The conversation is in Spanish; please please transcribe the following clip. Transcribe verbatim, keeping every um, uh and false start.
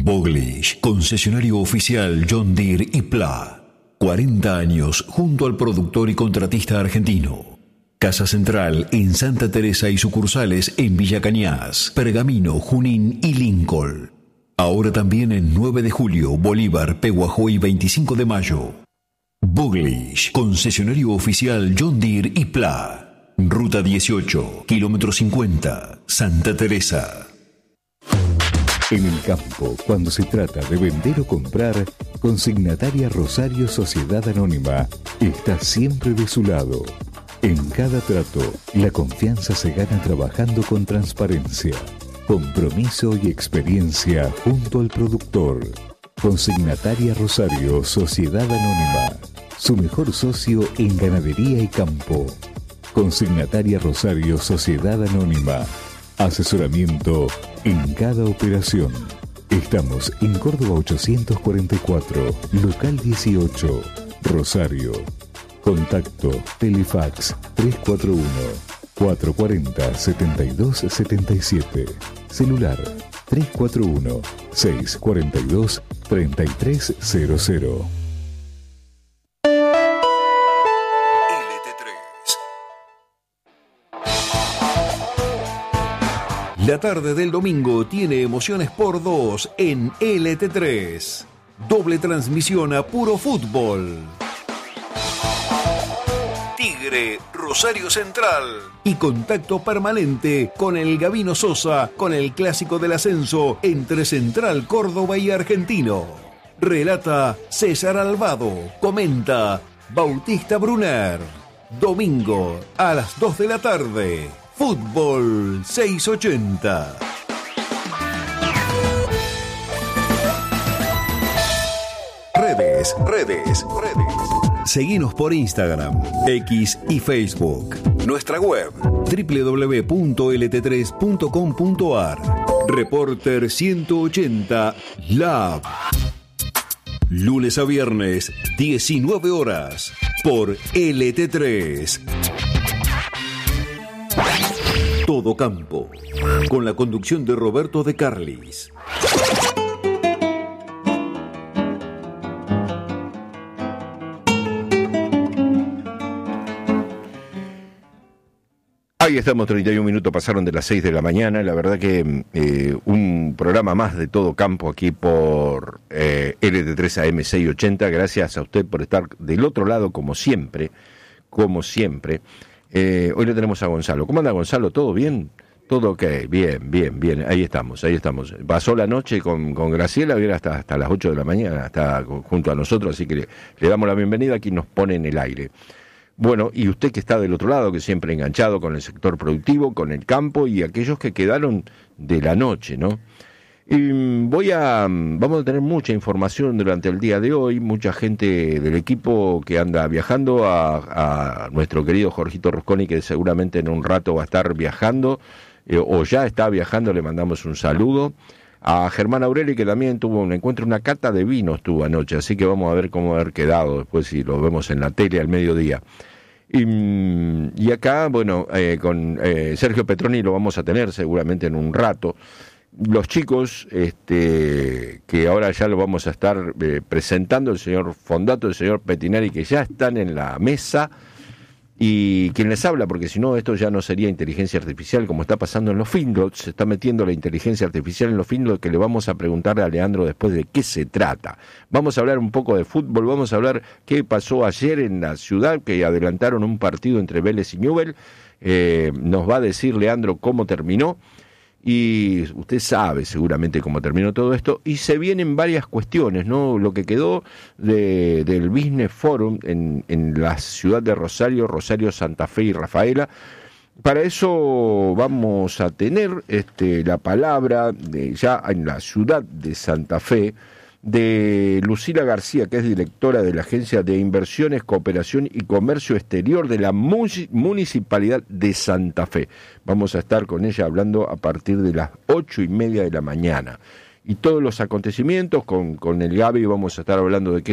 Boglish, concesionario oficial John Deere y Pla. cuarenta años junto al productor y contratista argentino. Casa Central en Santa Teresa y sucursales en Villa Cañas, Pergamino, Junín y Lincoln. Ahora también en nueve de julio, Bolívar, Peguajó y veinticinco de mayo. Boglish, concesionario oficial John Deere y Pla. Ruta dieciocho, kilómetro cincuenta, Santa Teresa. En el campo, cuando se trata de vender o comprar, Consignataria Rosario Sociedad Anónima está siempre de su lado. En cada trato, la confianza se gana trabajando con transparencia, compromiso y experiencia junto al productor. Consignataria Rosario Sociedad Anónima, su mejor socio en ganadería y campo. Consignataria Rosario Sociedad Anónima, asesoramiento en cada operación. Estamos en Córdoba ochocientos cuarenta y cuatro, local dieciocho, Rosario. Contacto Telefax tres cuatro uno, cuatro cuatro cero, siete dos siete siete. Celular tres cuatro uno, seis cuatro dos, tres tres cero cero. La tarde del domingo tiene emociones por dos en L T tres. Doble transmisión a puro fútbol. Tigre, Rosario Central. Y contacto permanente con el Gabino Sosa con el clásico del ascenso entre Central Córdoba y Argentino. Relata César Alvado. Comenta Bautista Brunner. Domingo a las dos de la tarde. Fútbol seiscientos ochenta. Redes, redes, redes. Seguinos por Instagram, X y Facebook. Nuestra web doble u doble u doble u punto l t tres punto com punto a r. Reporter ciento ochenta Lab. Lunes a viernes, diecinueve horas, por L T tres. Todo Campo, con la conducción de Roberto de Carlis. Ahí estamos, treinta y un minutos pasaron de las seis de la mañana. La verdad que eh, un programa más de Todo Campo aquí por eh, L T tres A M seiscientos ochenta. Gracias a usted por estar del otro lado, como siempre, como siempre. Eh, hoy le tenemos a Gonzalo. ¿Cómo anda, Gonzalo? ¿Todo bien? Todo ok, bien, bien, bien. Ahí estamos, ahí estamos. Pasó la noche con, con Graciela, viene hasta, hasta las ocho de la mañana, está junto a nosotros, así que le, le damos la bienvenida, aquí nos pone en el aire. Bueno, y usted que está del otro lado, que siempre enganchado con el sector productivo, con el campo y aquellos que quedaron de la noche, ¿no? Y voy a, vamos a tener mucha información durante el día de hoy, mucha gente del equipo que anda viajando, a, a nuestro querido Jorgito Rosconi, que seguramente en un rato va a estar viajando, eh, o ya está viajando, le mandamos un saludo. A Germán Aureli, que también tuvo un encuentro, una cata de vinos tuvo anoche, así que vamos a ver cómo haber quedado después si lo vemos en la tele al mediodía. Y, y acá, bueno, eh, con eh, Sergio Petroni lo vamos a tener seguramente en un rato. Los chicos, este, que ahora ya lo vamos a estar eh, presentando, el señor Fondato, el señor Petinari, que ya están en la mesa, y quien les habla, porque si no esto ya no sería inteligencia artificial, como está pasando en los Finlots, se está metiendo la inteligencia artificial en los Finlots, que le vamos a preguntar a Leandro después de qué se trata. Vamos a hablar un poco de fútbol, vamos a hablar qué pasó ayer en la ciudad, que adelantaron un partido entre Vélez y Newell, eh, nos va a decir Leandro cómo terminó, y usted sabe seguramente cómo terminó todo esto, y se vienen varias cuestiones, ¿no? Lo que quedó de, del Business Forum en, en la ciudad de Rosario, Rosario, Santa Fe y Rafaela. Para eso vamos a tener este, la palabra de, ya en la ciudad de Santa Fe, de Lucila García, que es directora de la Agencia de Inversiones, Cooperación y Comercio Exterior de la Municipalidad de Santa Fe. Vamos a estar con ella hablando a partir de las ocho y media de la mañana. Y todos los acontecimientos, con, con el Gaby vamos a estar hablando de qué